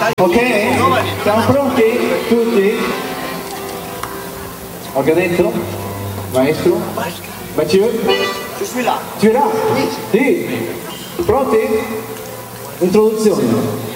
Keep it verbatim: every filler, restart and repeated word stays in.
Ok? Siamo pronti? Tutti? Organizzo? Maestro? Mathieu? Je suis là. Tu es là? Sì. Pronti? Introduzione.